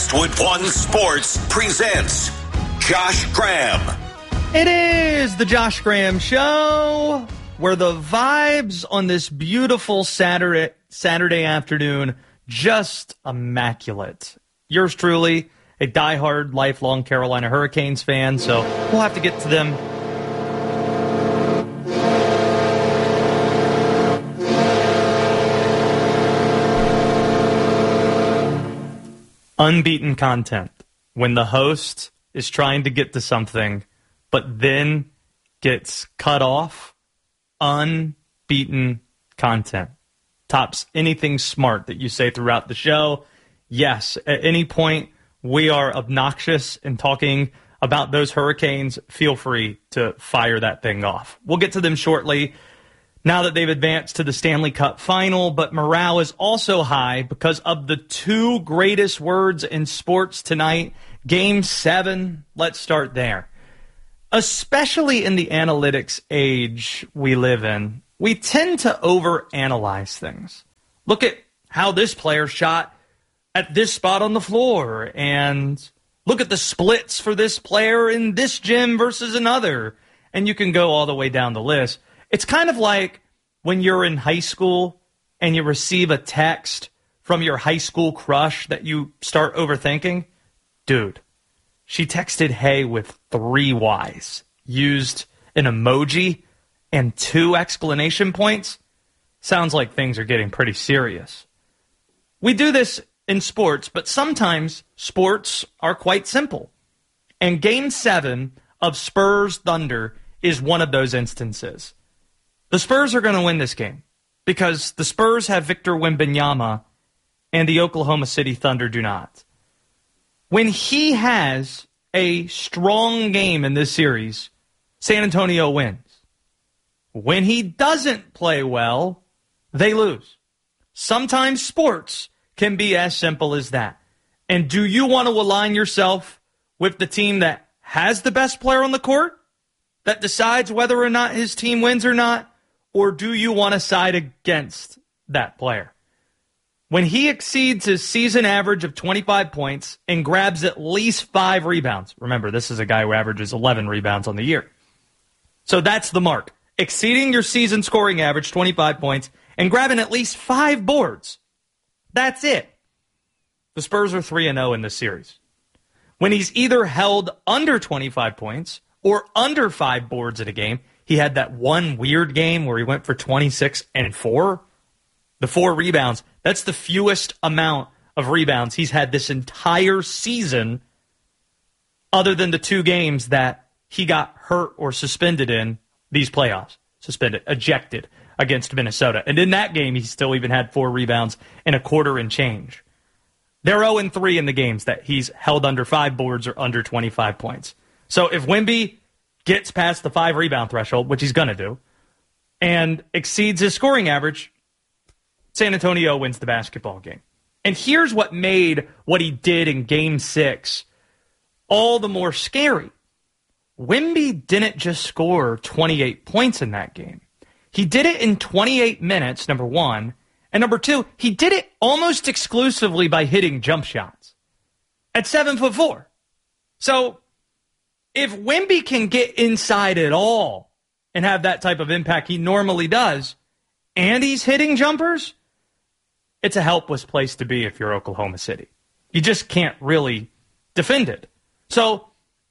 Westwood One Sports presents Josh Graham. It is the Josh Graham Show, where the vibes on this beautiful Saturday afternoon just immaculate. Yours truly, a diehard, lifelong Carolina Hurricanes fan, so we'll have to get to them. Unbeaten content. When the host is trying to get to something, but then gets cut off, unbeaten content. Tops anything smart that you say throughout the show. Yes, at any point we are obnoxious in talking about those Hurricanes, feel free to fire that thing off. We'll get to them shortly now that they've advanced to the Stanley Cup final, but morale is also high because of the two greatest words in sports tonight. Game 7, let's start there. Especially in the analytics age we live in, we tend to overanalyze things. Look at how this player shot at this spot on the floor, and look at the splits for this player in this gym versus another. And you can go all the way down the list. It's kind of like when you're in high school and you receive a text from your high school crush that you start overthinking. Dude, she texted hey with 3 Y's, used an emoji and 2 exclamation points. Sounds like things are getting pretty serious. We do this in sports, but sometimes sports are quite simple. And Game 7 of Spurs Thunder is one of those instances. The Spurs are going to win this game because the Spurs have Victor Wembanyama and the Oklahoma City Thunder do not. When he has a strong game in this series, San Antonio wins. When he doesn't play well, they lose. Sometimes sports can be as simple as that. And do you want to align yourself with the team that has the best player on the court, that decides whether or not his team wins or not? Or do you want to side against that player? When he exceeds his season average of 25 points and grabs at least 5 rebounds. Remember, this is a guy who averages 11 rebounds on the year. So that's the mark. Exceeding your season scoring average, 25 points, and grabbing at least 5 boards. That's it. The Spurs are 3-0 in this series. When he's either held under 25 points or under 5 boards in a game, he had that one weird game where he went for 26 and 4. The 4 rebounds, that's the fewest amount of rebounds he's had this entire season other than the 2 games that he got hurt or suspended in these playoffs. Ejected against Minnesota. And in that game, he still even had 4 rebounds and a quarter and change. They're 0-3 in the games that he's held under 5 boards or under 25 points. So if Wemby gets past the 5 rebound threshold, which he's going to do, and exceeds his scoring average, San Antonio wins the basketball game. And here's what made what he did in Game 6 all the more scary. Wemby didn't just score 28 points in that game. He did it in 28 minutes, number one. And number 2, he did it almost exclusively by hitting jump shots at 7'4". So if Wemby can get inside at all and have that type of impact he normally does, and he's hitting jumpers, it's a helpless place to be if you're Oklahoma City. You just can't really defend it. So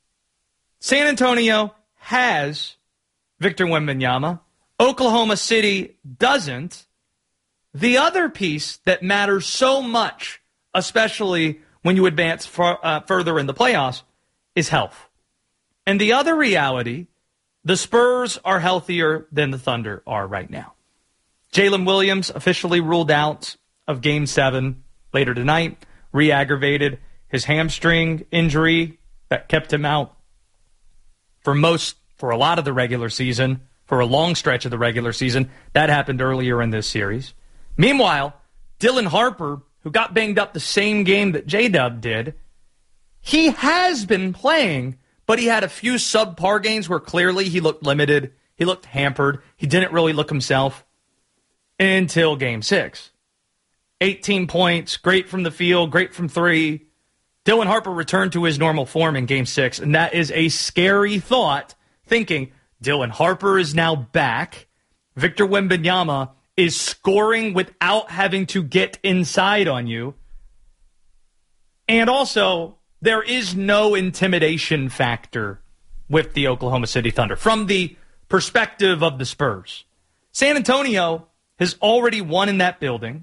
San Antonio has Victor Wembanyama. Oklahoma City doesn't. The other piece that matters so much, especially when you advance further in the playoffs, is health. And the other reality, the Spurs are healthier than the Thunder are right now. Jalen Williams officially ruled out of Game 7 later tonight, re-aggravated his hamstring injury that kept him out for a lot of the regular season, for a long stretch of the regular season. That happened earlier in this series. Meanwhile, Dylan Harper, who got banged up the same game that J-Dub did, he has been playing, but he had a few subpar games where clearly he looked limited, he looked hampered, he didn't really look himself until Game 6. 18 points, great from the field, great from 3. Dylan Harper returned to his normal form in Game 6, and that is a scary thought, thinking Dylan Harper is now back. Victor Wembanyama is scoring without having to get inside on you. And also, there is no intimidation factor with the Oklahoma City Thunder from the perspective of the Spurs. San Antonio has already won in that building.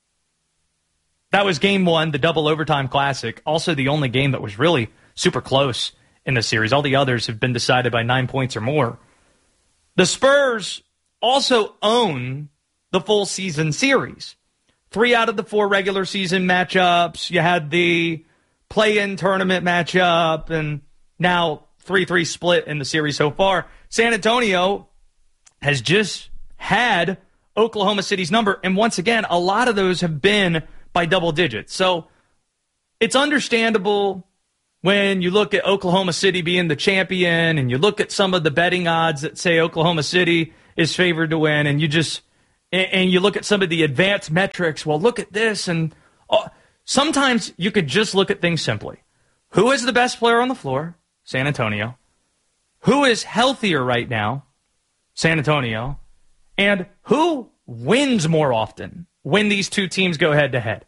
That was Game 1, the double overtime classic. Also the only game that was really super close in the series. All the others have been decided by 9 points or more. The Spurs also own the full season series. 3 out of the 4 regular season matchups. You had the play-in tournament matchup, and now 3-3 split in the series so far. San Antonio has just had Oklahoma City's number, and once again, a lot of those have been by double digits. So it's understandable when you look at Oklahoma City being the champion and you look at some of the betting odds that say Oklahoma City is favored to win, and you look at some of the advanced metrics. Well, look at this. And sometimes you could just look at things simply. Who is the best player on the floor? San Antonio. Who is healthier right now? San Antonio. And who wins more often when these two teams go head-to-head?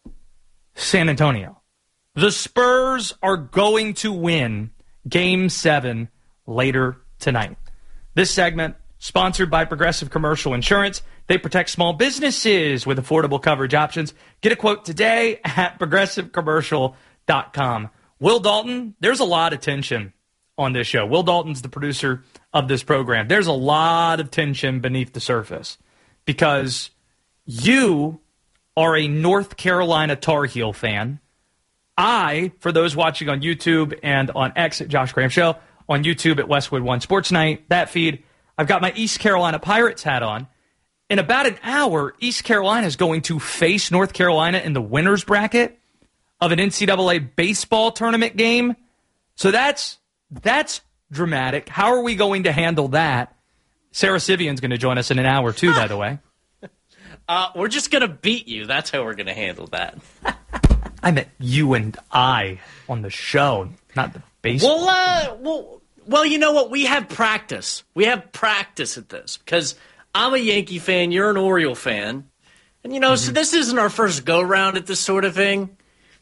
San Antonio. The Spurs are going to win Game 7 later tonight. This segment, sponsored by Progressive Commercial Insurance. They protect small businesses with affordable coverage options. Get a quote today at progressivecommercial.com. Will Dalton, there's a lot of tension on this show. Will Dalton's the producer of this program. There's a lot of tension beneath the surface because you are a North Carolina Tar Heel fan. I, for those watching on YouTube and on X at Josh Graham Show, on YouTube at Westwood One Sports Night, that feed, I've got my East Carolina Pirates hat on. In about an hour, East Carolina is going to face North Carolina in the winner's bracket of an NCAA baseball tournament game. So that's dramatic. How are we going to handle that? Sarah Sivian's going to join us in an hour, too, by the way. We're just going to beat you. That's how we're going to handle that. I meant you and I on the show, not the baseball. Well, you know what? We have practice. We have practice at this because I'm a Yankee fan. You're an Oriole fan. And, so this isn't our first go-round at this sort of thing.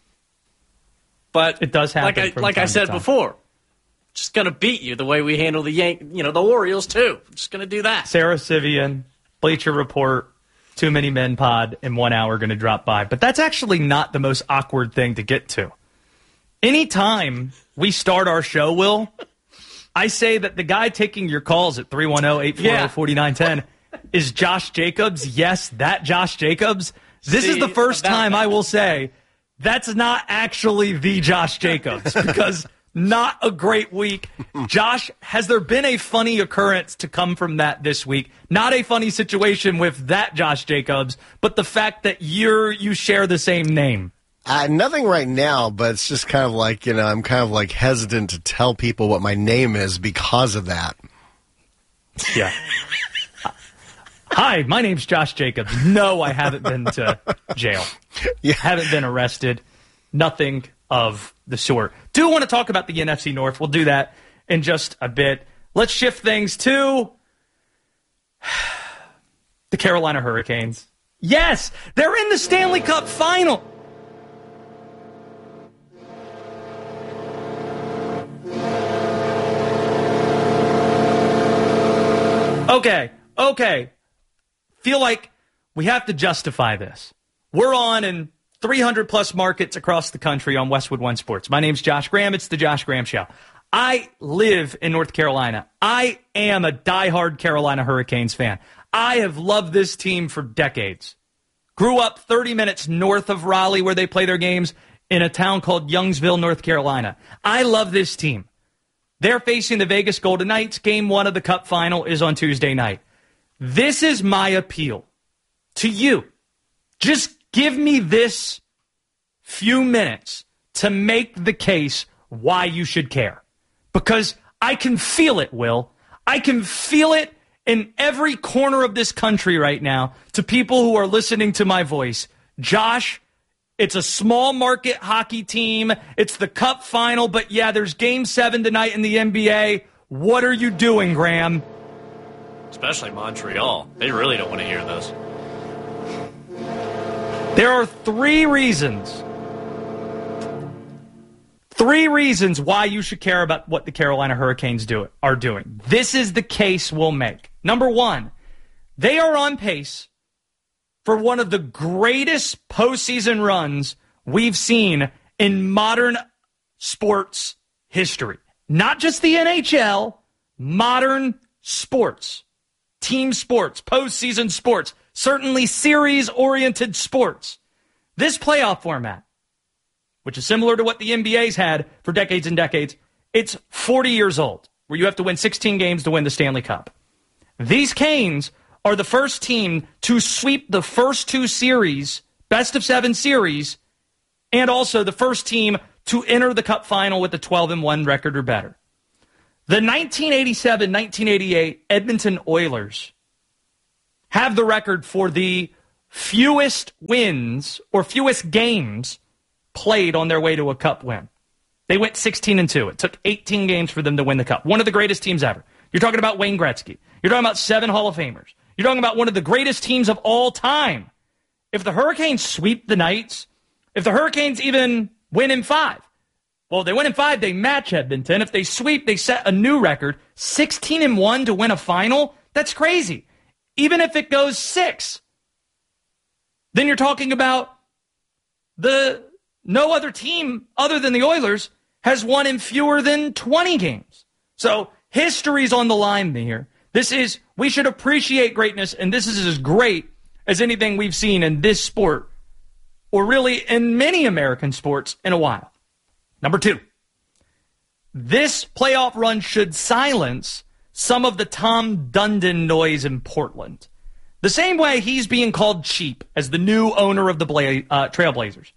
But it does happen. Like I said before, just going to beat you the way we handle the Orioles, too. I'm just going to do that. Sarah Sivian, Bleacher Report, Too Many Men pod in 1 hour going to drop by. But that's actually not the most awkward thing to get to. Anytime we start our show, Will, I say that the guy taking your calls at 310-840-4910 is Josh Jacobs. Yes, that Josh Jacobs. This is the first time I will say that's not actually the Josh Jacobs because not a great week. Josh, has there been a funny occurrence to come from that this week? Not a funny situation with that Josh Jacobs, but the fact that you share the same name. Nothing right now, but it's just kind of like, I'm kind of like hesitant to tell people what my name is because of that. Yeah. Hi, my name's Josh Jacobs. No, I haven't been to jail. Yeah. Haven't been arrested. Nothing of the sort. Do want to talk about the NFC North. We'll do that in just a bit. Let's shift things to the Carolina Hurricanes. Yes, they're in the Stanley Cup final. Okay. Feel like we have to justify this. We're on in 300-plus markets across the country on Westwood One Sports. My name's Josh Graham. It's the Josh Graham Show. I live in North Carolina. I am a diehard Carolina Hurricanes fan. I have loved this team for decades. Grew up 30 minutes north of Raleigh where they play their games in a town called Youngsville, North Carolina. I love this team. They're facing the Vegas Golden Knights. Game 1 of the Cup final is on Tuesday night. This is my appeal to you. Just give me this few minutes to make the case why you should care. Because I can feel it, Will. I can feel it in every corner of this country right now to people who are listening to my voice. Josh, It's a small market hockey team. It's the Cup final, but yeah, there's Game 7 tonight in the NBA. What are you doing, Graham? Especially Montreal. They really don't want to hear this. There are three reasons why you should care about what the Carolina Hurricanes are doing. This is the case we'll make. Number one, they are on pace for one of the greatest postseason runs we've seen in modern sports history. Not just the NHL, modern sports, team sports, postseason sports, certainly series-oriented sports. This playoff format, which is similar to what the NBA's had for decades and decades, it's 40 years old, where you have to win 16 games to win the Stanley Cup. These Canes are the first team to sweep the first two series, best-of-7 series, and also the first team to enter the Cup final with a 12-1 record or better. The 1987-1988 Edmonton Oilers have the record for the fewest wins or fewest games played on their way to a Cup win. They went 16-2. It took 18 games for them to win the Cup. One of the greatest teams ever. You're talking about Wayne Gretzky. You're talking about 7 Hall of Famers. You're talking about one of the greatest teams of all time. If the Hurricanes sweep the Knights, if the Hurricanes even win in 5, well, if they win in 5, they match Edmonton. If they sweep, they set a new record. 16-1 to win a final? That's crazy. Even if it goes 6, then you're talking about no other team other than the Oilers has won in fewer than 20 games. So history's on the line here. We should appreciate greatness, and this is as great as anything we've seen in this sport, or really in many American sports, in a while. Number 2, this playoff run should silence some of the Tom Dundon noise in Portland. The same way he's being called cheap as the new owner of the Trailblazers.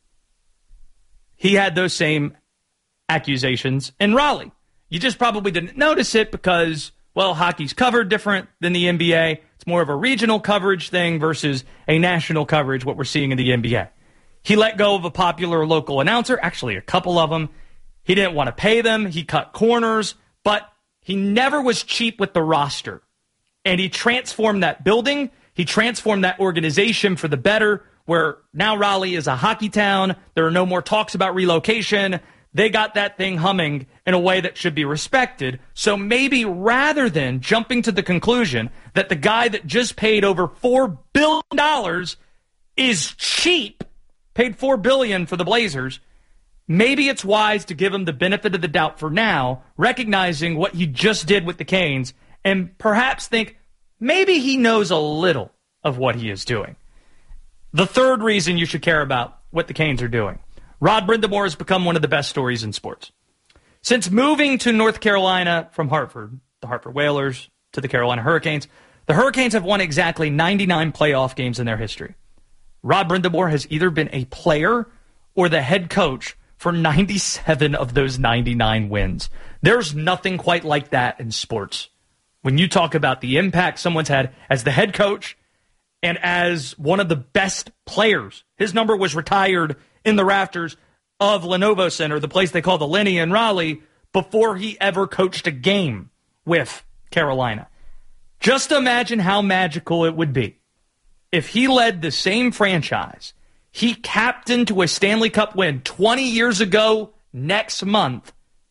He had those same accusations in Raleigh. You just probably didn't notice it because, well, hockey's covered different than the NBA. It's more of a regional coverage thing versus a national coverage, what we're seeing in the NBA. He let go of a popular local announcer, actually a couple of them. He didn't want to pay them. He cut corners, but he never was cheap with the roster. And he transformed that building. He transformed that organization for the better, where now Raleigh is a hockey town. There are no more talks about relocation. They got that thing humming in a way that should be respected. So maybe rather than jumping to the conclusion that the guy that just paid over $4 billion is cheap, paid $4 billion for the Blazers, maybe it's wise to give him the benefit of the doubt for now, recognizing what he just did with the Canes, and perhaps think maybe he knows a little of what he is doing. The third reason you should care about what the Canes are doing. Rod Brind'Amour has become one of the best stories in sports. Since moving to North Carolina from Hartford, the Hartford Whalers to the Carolina Hurricanes, the Hurricanes have won exactly 99 playoff games in their history. Rod Brind'Amour has either been a player or the head coach for 97 of those 99 wins. There's nothing quite like that in sports. When you talk about the impact someone's had as the head coach and as one of the best players, his number was retired in the rafters of Lenovo Center, the place they call the Lenny in Raleigh, before he ever coached a game with Carolina. Just imagine how magical it would be if he led the same franchise he captained to a Stanley Cup win 20 years ago next month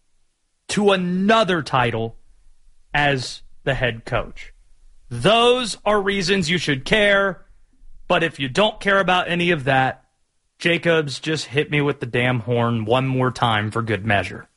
to another title as the head coach. Those are reasons you should care, but if you don't care about any of that, Jacobs, just hit me with the damn horn one more time for good measure.